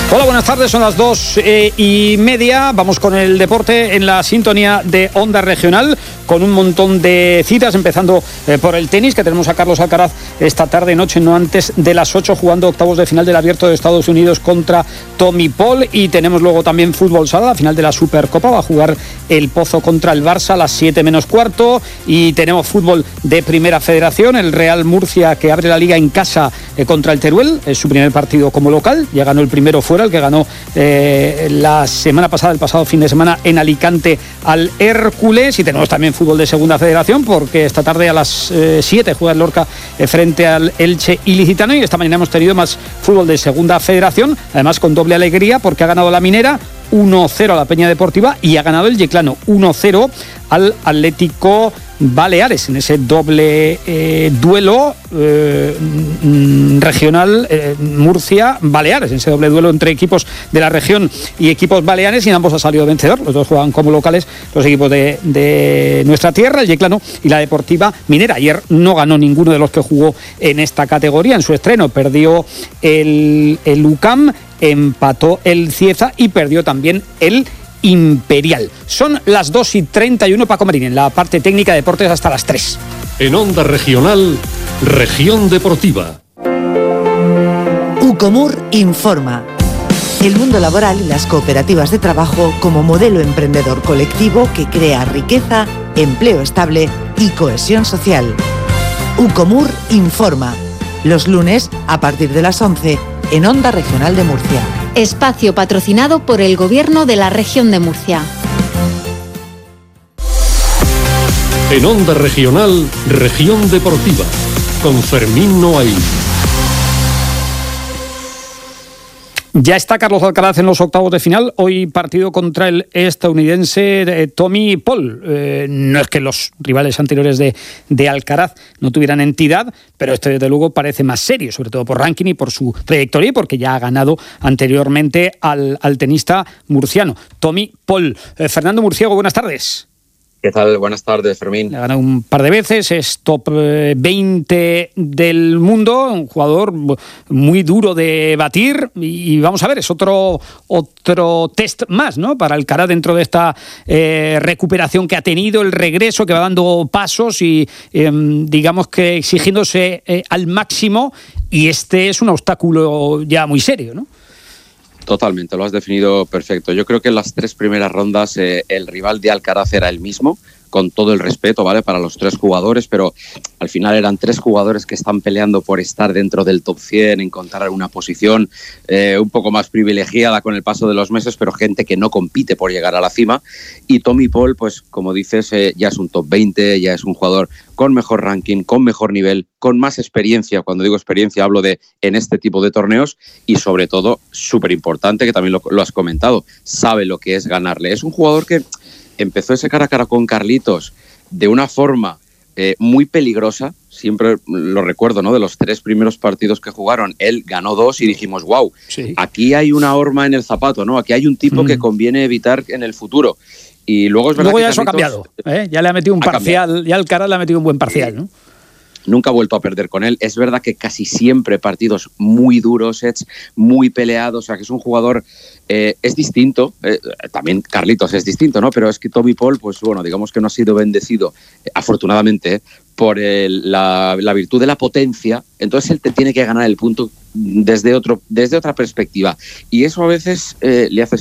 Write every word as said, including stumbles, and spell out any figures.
Hola, buenas tardes, son las dos eh, y media. Vamos con el deporte en la sintonía de Onda Regional, con un montón de citas, empezando eh, por el tenis, que tenemos a Carlos Alcaraz esta tarde, noche, no antes de las ocho, jugando octavos de final del Abierto de Estados Unidos contra Tommy Paul. Y tenemos luego también fútbol sala, la final de la Supercopa, va a jugar el Pozo contra el Barça a las siete menos cuarto. Y tenemos fútbol de Primera Federación, el Real Murcia, que abre la liga en casa eh, contra el Teruel, es su primer partido como local, ya ganó el primero fuera, el que ganó eh, la semana pasada, el pasado fin de semana, en Alicante al Hércules. Y tenemos también fútbol de Segunda Federación, porque esta tarde a las eh, siete juega el Lorca eh, frente al Elche Ilicitano, y esta mañana hemos tenido más fútbol de Segunda Federación, además con doble alegría, porque ha ganado la Minera uno cero a la Peña Deportiva y ha ganado el Yeclano uno cero al Atlético Baleares en ese doble eh, duelo eh, regional eh, Murcia-Baleares, en ese doble duelo entre equipos de la región y equipos baleares, y en ambos ha salido vencedor. Los dos juegan como locales los equipos de, de nuestra tierra, el Yeclano y la Deportiva Minera. Ayer no ganó ninguno de los que jugó en esta categoría. En su estreno perdió el, el U C A M, empató el Cieza y perdió también el Imperial. Son las dos y treinta y uno, Paco Marín en la parte técnica de deportes hasta las tres. En Onda Regional, Región Deportiva. Ucomur informa. El mundo laboral y las cooperativas de trabajo como modelo emprendedor colectivo que crea riqueza, empleo estable y cohesión social. Ucomur informa. Los lunes a partir de las once en Onda Regional de Murcia. Espacio patrocinado por el Gobierno de la Región de Murcia. En Onda Regional, Región Deportiva, con Fermín Noaín. Ya está Carlos Alcaraz en los octavos de final. Hoy partido contra el estadounidense eh, Tommy Paul. Eh, no es que los rivales anteriores de, de Alcaraz no tuvieran entidad, pero este desde luego parece más serio, sobre todo por ranking y por su trayectoria, y porque ya ha ganado anteriormente al, al tenista murciano, Tommy Paul. Eh, Fernando Murciego, buenas tardes. ¿Qué tal? Buenas tardes, Fermín. Ha ganado un par de veces, es top veinte del mundo, un jugador muy duro de batir, y vamos a ver, es otro, otro test más, ¿no?, para Alcaraz dentro de esta eh, recuperación que ha tenido, el regreso, que va dando pasos y eh, digamos que exigiéndose eh, al máximo, y este es un obstáculo ya muy serio, ¿no? Totalmente, lo has definido perfecto. Yo creo que en las tres primeras rondas eh, el rival de Alcaraz era el mismo, con todo el respeto, ¿vale?, para los tres jugadores, pero al final eran tres jugadores que están peleando por estar dentro del top cien, encontrar una posición eh, un poco más privilegiada con el paso de los meses, pero gente que no compite por llegar a la cima. Y Tommy Paul, pues como dices, eh, ya es un top veinte, ya es un jugador con mejor ranking, con mejor nivel, con más experiencia. Cuando digo experiencia hablo de en este tipo de torneos, y sobre todo, súper importante, que también lo, lo has comentado, sabe lo que es ganarle. Es un jugador que empezó ese cara a cara con Carlitos de una forma eh, muy peligrosa. Siempre lo recuerdo, ¿no?, de los tres primeros partidos que jugaron, él ganó dos y dijimos, wow, sí, aquí hay una horma en el zapato, ¿no? Aquí hay un tipo mm. que conviene evitar en el futuro. Y luego es verdad luego que ya eso ha cambiado, ¿eh? Ya le ha metido un parcial, cambiado. Ya Alcaraz le ha metido un buen parcial, ¿no? Nunca ha vuelto a perder con él. Es verdad que casi siempre partidos muy duros, sets muy peleados, o sea que es un jugador, eh, es distinto, eh, también Carlitos es distinto, ¿no? Pero es que Tommy Paul, pues bueno, digamos que no ha sido bendecido, eh, afortunadamente, eh, por el, la, la virtud de la potencia. Entonces él te tiene que ganar el punto desde, otro, desde otra perspectiva, y eso a veces eh, le hace